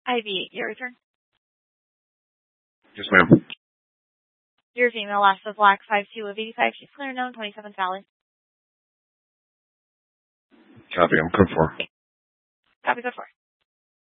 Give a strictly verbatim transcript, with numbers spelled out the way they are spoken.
Ivy, your return. Yes, ma'am. Your female, last of black, five two of eighty-five. She's clear known, twenty-seventh valid. Copy, I'm good for. Copy, good for.